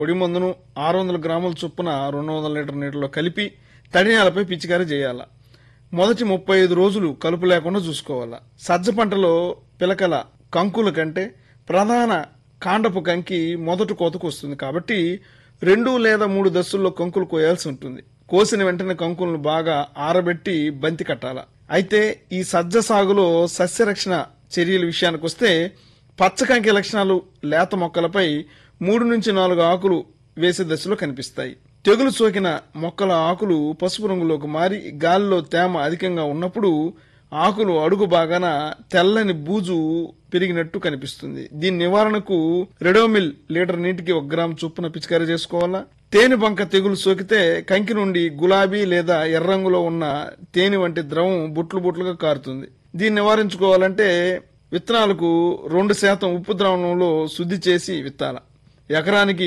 పొడి మందును 600 గ్రాముల చొప్పున 200 లీటర్ నీటిలో కలిపి తడి నేలపై పిచికారీ చేయాలా. మొదటి 35 రోజులు కలుపు లేకుండా చూసుకోవాలా. సజ్జ పంటలో పిలకల కంకుల కంటే ప్రధాన కాండపు కంకి మొదటి కోతకు వస్తుంది కాబట్టి 2 లేదా 3 దశల్లో కంకులు కోయాల్సి ఉంటుంది. కోసిన వెంటనే కంకులను బాగా ఆరబెట్టి బంతి కట్టాలా. అయితే ఈ సజ్జ సాగులో సస్యరక్షణ చర్యల విషయానికి వస్తే పచ్చకంకి లక్షణాలు లేత మొక్కలపై 3 నుంచి 4 ఆకులు వేసే దశలో కనిపిస్తాయి. తెగులు సోకిన మొక్కల ఆకులు పసుపు రంగులోకి మారి గాలిలో తేమ అధికంగా ఉన్నప్పుడు ఆకులు అడుగు భాగాన తెల్లని బూజు పెరిగినట్టు కనిపిస్తుంది. దీని నివారణకు రెడోమిల్ లీటర్ నీటికి 1 గ్రాము చొప్పున పిచికారీ చేసుకోవాలా. తేనె బంక తెగులు సోకితే కంకి నుండి గులాబీ లేదా ఎర్ర రంగులో ఉన్న తేనె వంటి ద్రవం బుట్లు బుట్లుగా కారుతుంది. దీన్ని నివారించుకోవాలంటే విత్తనాలకు 2% ఉప్పు ద్రావణంలో శుద్ధి చేసి విత్తాల. ఎకరానికి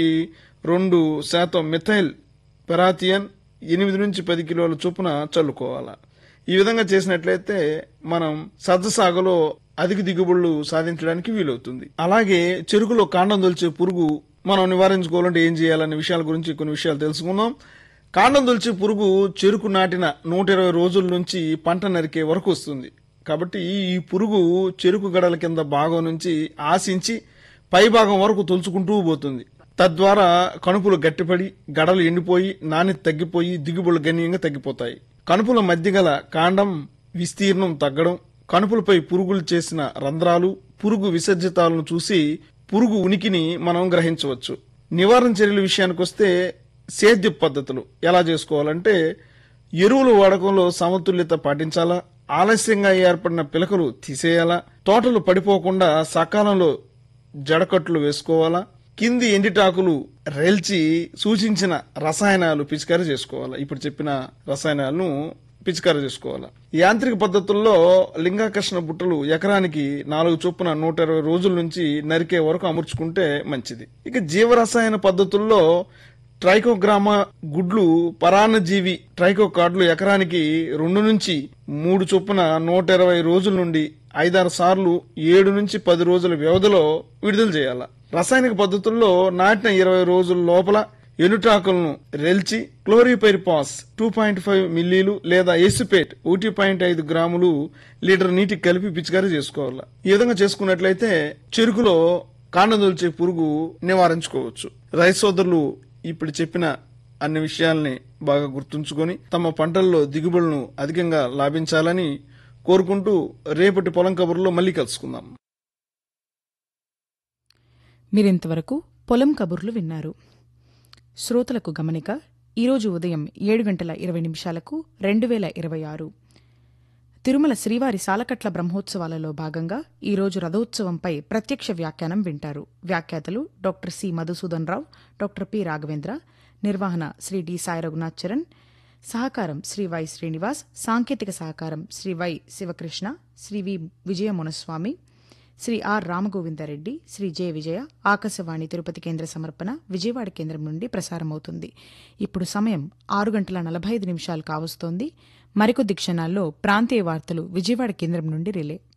2% మిథైల్ పెరాథియన్ 8 నుంచి 10 కిలోల చొప్పున చల్లుకోవాలా. ఈ విధంగా చేసినట్లయితే మనం సజ్జ సాగులో అధిక దిగుబడులు సాధించడానికి వీలవుతుంది. అలాగే చెరుకులో కాండం దొల్చే పురుగు మనం నివారించుకోవాలంటే ఏం చేయాలనే విషయాల గురించి కొన్ని విషయాలు తెలుసుకుందాం. కాండం దొల్చే పురుగు చెరుకు నాటిన 120 రోజుల నుంచి పంట నరికే వరకు వస్తుంది. కాబట్టి ఈ పురుగు చెరుకు గడల కింద భాగం నుంచి ఆశించి పై భాగం వరకు తొలుచుకుంటూ పోతుంది. తద్వారా కణుపులు గట్టిపడి గడలు ఎండిపోయి నాణ్యత తగ్గిపోయి దిగుబడులు గణనీయంగా తగ్గిపోతాయి. కణుపుల మధ్య గల కాండం విస్తీర్ణం తగ్గడం, కణుపులపై పురుగులు చేసిన రంధ్రాలు, పురుగు విసర్జితాలను చూసి పురుగు ఉనికిని మనం గ్రహించవచ్చు. నివారణ చర్యల విషయానికి వస్తే సేద్య పద్ధతులు ఎలా చేసుకోవాలంటే ఎరువుల వాడకంలో సమతుల్యత పాటించాలా. ఆలస్యంగా ఏర్పడిన పిలకలు తీసేయాలా. తోటలు పడిపోకుండా సకాలంలో జడకట్లు వేసుకోవాలా. కింది ఎండిటాకులు రెల్చి సూచించిన రసాయనాలు పిచికారీ చేసుకోవాలా. ఇప్పుడు చెప్పిన రసాయనాలను పిచికారీ చేసుకోవాలా. యాంత్రిక పద్ధతుల్లో లింగాకర్షణ బుట్టలు ఎకరానికి 4 చొప్పున 120 రోజుల నుంచి నరికే వరకు అమర్చుకుంటే మంచిది. ఇక జీవరసాయన పద్ధతుల్లో ట్రైకోగ్రామా గుడ్లు పరాన్నజీవి ట్రైకో కార్డులు ఎకరానికి 2 నుంచి 3 చొప్పున 120 రోజుల నుండి 5-6 సార్లు 7 నుంచి 10 రోజుల వ్యవధిలో విడుదల చేయాలి. రసాయనిక పద్ధతుల్లో నాటిన 20 రోజుల లోపల ఎనుటాకులను రెల్చి క్లోరిపైరిపాస్ 2.5 మిల్లీలు లేదా ఎసిపేట్ 1.5 గ్రాములు లీటర్ నీటికి కలిపి పిచికారీ చేసుకోవాలి. ఈ విధంగా చేసుకున్నట్లయితే చెరుకులో కాండం దొల్చే పురుగు నివారించుకోవచ్చు. రైతు సోదరులు ఇప్పుడు చెప్పిన అన్ని విషయాల్ని బాగా గుర్తుంచుకొని తమ పంటల్లో దిగుబడులను అధికంగా లాభించాలని కోరుకుంటూ రేపటి పొలం కబుర్లో మళ్ళీ కలుసుకుందాం. మీరింతవరకు పొలం కబుర్లు విన్నారు. శ్రోతలకు గమనిక, ఈరోజు ఉదయం 7:20 2026 తిరుమల శ్రీవారి సాలకట్ల బ్రహ్మోత్సవాలలో భాగంగా ఈరోజు రథోత్సవంపై ప్రత్యక్ష వ్యాఖ్యానం వింటారు. వ్యాఖ్యాతలు డాక్టర్ సి మధుసూదన్ రావు, డాక్టర్ పి రాఘవేంద్ర, నిర్వహణ శ్రీ డి సాయి రఘునాథ్ చరణ్, సహకారం శ్రీ వై శ్రీనివాస్, సాంకేతిక సహకారం Shri why Sivakrishna, Shri we Vijaya Munaswamy, Shri are Rama Govinda Reddy, Shri J విజయ. ఆకాశవాణి తిరుపతి కేంద్ర సమర్పణ విజయవాడ కేంద్రం నుండి ప్రసారమవుతుంది. ఇప్పుడు సమయం 6:45 కావస్తోంది. మరికొద్ది క్షణాల్లో ప్రాంతీయ వార్తలు విజయవాడ కేంద్రం నుండి రిలే.